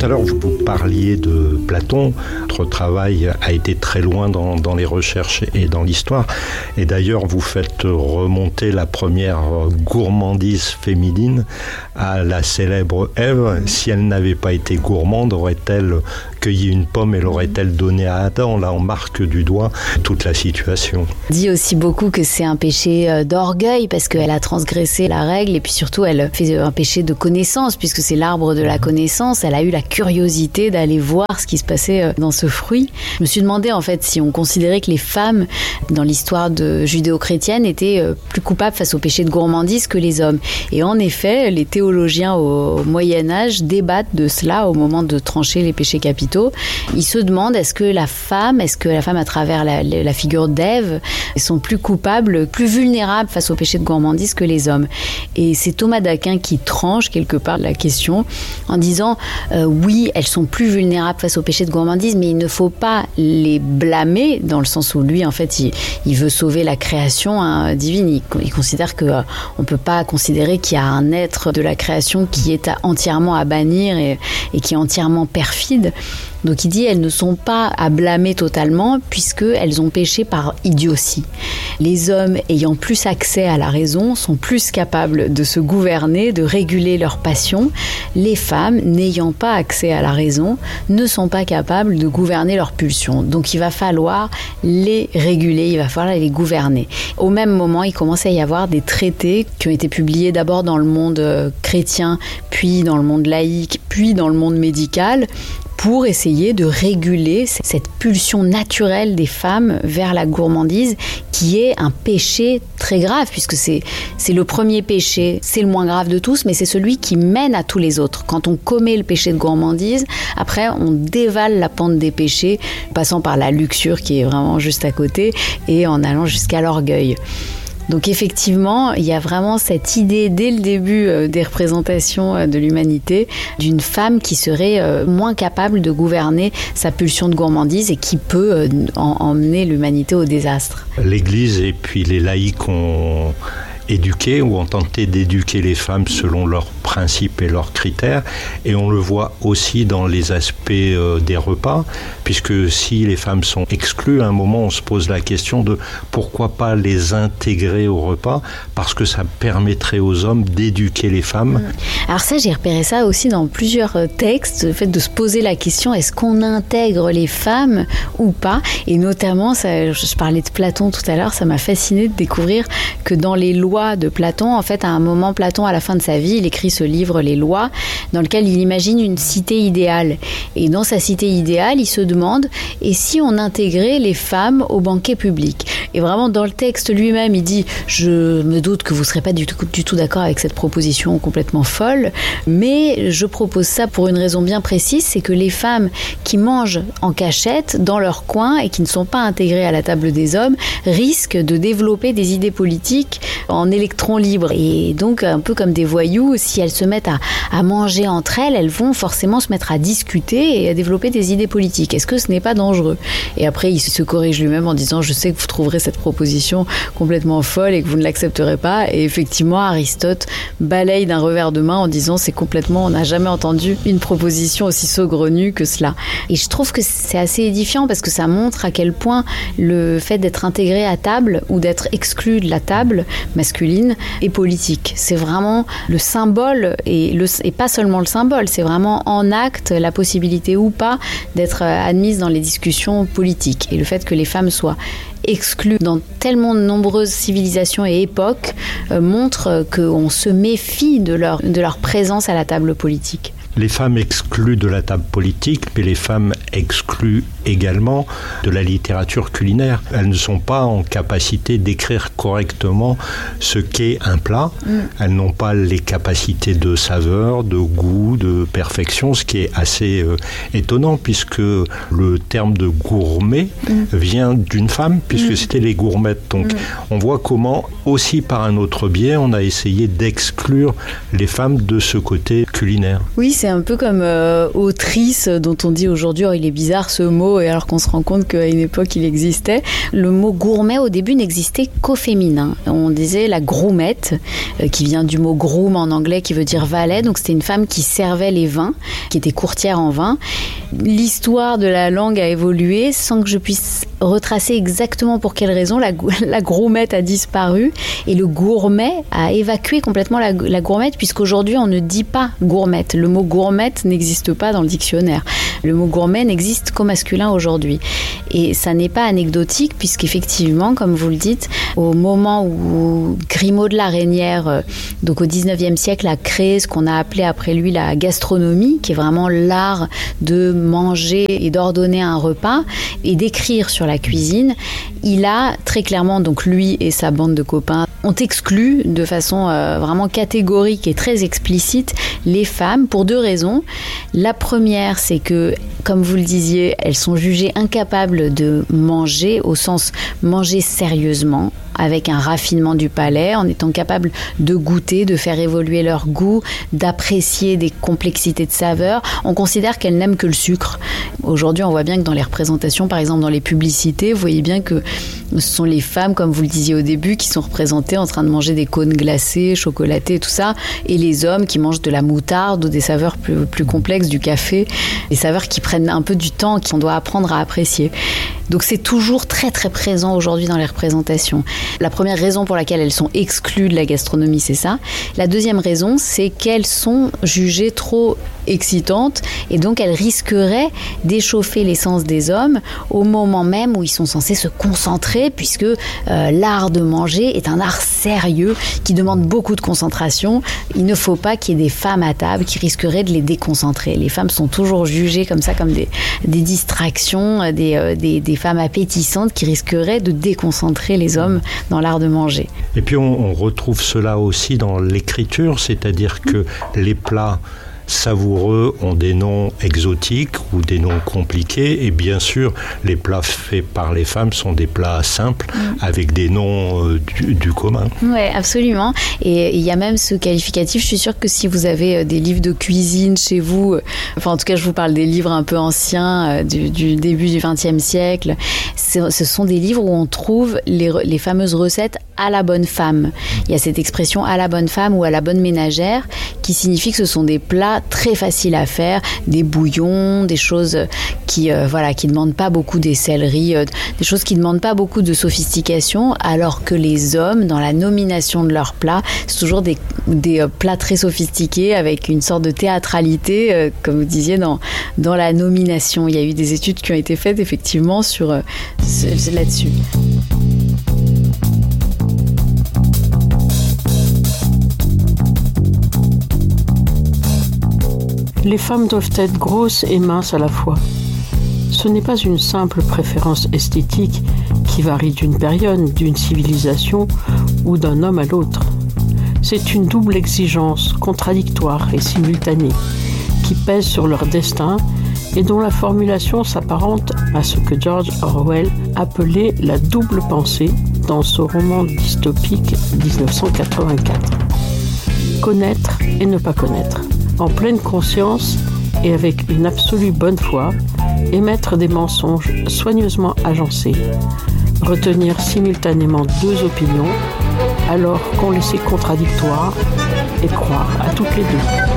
à l'heure, vous parliez de Platon. Votre travail a été très loin dans les recherches et dans l'histoire. Et d'ailleurs, vous faites remonter la première gourmandise féminine à la célèbre Ève. Si elle n'avait pas été gourmande, aurait-elle cueilli une pomme et l'aurait-elle donnée à Adam? Là, on marque du doigt toute la situation. On dit aussi beaucoup que c'est un péché d'orgueil parce qu'elle a transgressé la règle et puis surtout, elle fait un péché de connaissance puisque c'est l'arbre de la connaissance. Elle a eu la curiosité d'aller voir ce qui se passait dans ce fruit. Je me suis demandé en fait si on considérait que les femmes dans l'histoire judéo-chrétienne étaient plus coupables face au péché de gourmandise que les hommes. Et en effet, les théologiens au Moyen-Âge débattent de cela au moment de trancher les péchés capitaux. Ils se demandent est-ce que la femme à travers la figure d'Ève sont plus coupables, plus vulnérables face au péché de gourmandise que les hommes. Et c'est Thomas d'Aquin qui tranche quelque part la question en disant oui, elles sont plus vulnérables face au péché de gourmandise, mais il ne faut pas les blâmer dans le sens où lui, en fait, il veut sauver la création divine. Il considère qu'on ne peut pas considérer qu'il y a un être de la création qui est entièrement à bannir et qui est entièrement perfide. Donc il dit elles ne sont pas à blâmer totalement puisqu'elles ont péché par idiotie. Les hommes ayant plus accès à la raison sont plus capables de se gouverner, de réguler leurs passions. Les femmes n'ayant pas accès à la raison ne sont pas capables de gouverner leurs pulsions. Donc il va falloir les réguler, il va falloir les gouverner. Au même moment, il commence à y avoir des traités qui ont été publiés d'abord dans le monde chrétien, puis dans le monde laïque, puis dans le monde médical, pour essayer de réguler cette pulsion naturelle des femmes vers la gourmandise qui est un péché très grave puisque c'est le premier péché, c'est le moins grave de tous mais c'est celui qui mène à tous les autres. Quand on commet le péché de gourmandise, après on dévale la pente des péchés passant par la luxure qui est vraiment juste à côté et en allant jusqu'à l'orgueil. Donc effectivement, il y a vraiment cette idée dès le début des représentations de l'humanité d'une femme qui serait moins capable de gouverner sa pulsion de gourmandise et qui peut emmener l'humanité au désastre. L'Église et puis les laïcs ont éduqué ou ont tenté d'éduquer les femmes selon leurs principes et leurs critères, et on le voit aussi dans les aspects des repas, puisque si les femmes sont exclues, à un moment on se pose la question de pourquoi pas les intégrer au repas, parce que ça permettrait aux hommes d'éduquer les femmes. Alors ça, j'ai repéré ça aussi dans plusieurs textes, le fait de se poser la question, est-ce qu'on intègre les femmes ou pas? Et notamment, je parlais de Platon tout à l'heure, ça m'a fasciné de découvrir que dans les lois de Platon, en fait, à un moment, Platon, à la fin de sa vie, il écrit ce livre, Les Lois, dans lequel il imagine une cité idéale. Et dans sa cité idéale, il se demande, et si on intégrait les femmes au banquet public? Et vraiment, dans le texte lui-même, il dit, je me doute que vous ne serez pas du tout d'accord avec cette proposition complètement folle, mais je propose ça pour une raison bien précise, c'est que les femmes qui mangent en cachette dans leur coin et qui ne sont pas intégrées à la table des hommes risquent de développer des idées politiques en électrons libres. Et donc, un peu comme des voyous, si elles se mettent à manger entre elles, elles vont forcément se mettre à discuter et à développer des idées politiques. Est-ce que ce n'est pas dangereux? Et après, il se corrige lui-même en disant, je sais que vous trouverez cette proposition complètement folle et que vous ne l'accepterez pas. Et effectivement, Aristote balaye d'un revers de main en disant, on n'a jamais entendu une proposition aussi saugrenue que cela. Et je trouve que c'est assez édifiant parce que ça montre à quel point le fait d'être intégré à table ou d'être exclu de la table masculine est politique. C'est vraiment le symbole et pas seulement le symbole, c'est vraiment en acte la possibilité ou pas d'être admise dans les discussions politiques. Et le fait que les femmes soient exclues dans tellement de nombreuses civilisations et époques montre qu'on se méfie de leur présence à la table politique. Les femmes exclues de la table politique, mais les femmes exclues également de la littérature culinaire. Elles ne sont pas en capacité d'écrire correctement ce qu'est un plat. Elles n'ont pas les capacités de saveur, de goût, de perfection, ce qui est assez étonnant puisque le terme de gourmet vient d'une femme, puisque c'était les gourmettes. Donc on voit comment, aussi par un autre biais, on a essayé d'exclure les femmes de ce côté culinaire. Oui, c'est un peu comme autrice dont on dit aujourd'hui, il est bizarre ce mot, et alors qu'on se rend compte qu'à une époque il existait. Le mot gourmet au début n'existait qu'au féminin. On disait la groumette, qui vient du mot groom en anglais, qui veut dire valet. Donc c'était une femme qui servait les vins, qui était courtière en vin. L'histoire de la langue a évolué sans que je puisse retracer exactement pour quelle raison. La groumette a disparu et le gourmet a évacué complètement la gourmette, puisqu'aujourd'hui on ne dit pas gourmette. Le mot gourmette n'existe pas dans le dictionnaire. Le mot gourmet n'existe qu'au masculin aujourd'hui. Et ça n'est pas anecdotique, puisqu'effectivement, comme vous le dites, au moment où Grimaud de la Reynière, donc au 19e siècle, a créé ce qu'on a appelé après lui la gastronomie, qui est vraiment l'art de manger et d'ordonner un repas et d'écrire sur la cuisine, il a très clairement, donc lui et sa bande de copains, ont exclu de façon vraiment catégorique et très explicite les femmes pour 2 raisons. La première, c'est que, comme vous le disiez, elles sont jugées incapables de manger, au sens manger sérieusement, avec un raffinement du palais, en étant capables de goûter, de faire évoluer leur goût, d'apprécier des complexités de saveurs. On considère qu'elles n'aiment que le sucre. Aujourd'hui, on voit bien que dans les représentations, par exemple dans les publicités, vous voyez bien que ce sont les femmes, comme vous le disiez au début, qui sont représentées en train de manger des cônes glacés, chocolatés, tout ça, et les hommes qui mangent de la moutarde ou des saveurs plus complexes, du café, des saveurs qui prennent un peu du temps, qu'on doit apprendre à apprécier. Donc c'est toujours très très présent aujourd'hui dans les représentations. La première raison pour laquelle elles sont exclues de la gastronomie, c'est ça. La deuxième raison, c'est qu'elles sont jugées trop excitantes et donc elles risqueraient d'échauffer les sens des hommes au moment même où ils sont censés se concentrer, puisque l'art de manger est un art sérieux qui demande beaucoup de concentration. Il ne faut pas qu'il y ait des femmes à table qui risqueraient de les déconcentrer. Les femmes sont toujours jugées comme ça, comme des distractions, des femmes appétissantes qui risqueraient de déconcentrer les hommes dans l'art de manger. Et puis on retrouve cela aussi dans l'écriture, c'est-à-dire que les plats savoureux ont des noms exotiques ou des noms compliqués, et bien sûr les plats faits par les femmes sont des plats simples avec des noms du commun. Oui, absolument. Et il y a même ce qualificatif. Je suis sûre que si vous avez des livres de cuisine chez vous, enfin en tout cas je vous parle des livres un peu anciens du début du XXe siècle, ce sont des livres où on trouve les fameuses recettes à la bonne femme. Il y a cette expression à la bonne femme ou à la bonne ménagère qui signifie que ce sont des plats très faciles à faire, des bouillons, des choses qui demandent pas beaucoup, des céleris, des choses qui demandent pas beaucoup de sophistication, alors que les hommes, dans la nomination de leurs plats, c'est toujours des plats très sophistiqués avec une sorte de théâtralité, comme vous disiez, dans la nomination. Il y a eu des études qui ont été faites effectivement là-dessus. Les femmes doivent être grosses et minces à la fois. Ce n'est pas une simple préférence esthétique qui varie d'une période, d'une civilisation ou d'un homme à l'autre. C'est une double exigence contradictoire et simultanée qui pèse sur leur destin et dont la formulation s'apparente à ce que George Orwell appelait la double pensée dans son roman dystopique 1984. Connaître et ne pas connaître. En pleine conscience et avec une absolue bonne foi, émettre des mensonges soigneusement agencés, retenir simultanément 2 opinions alors qu'on les sait contradictoires et croire à toutes les 2.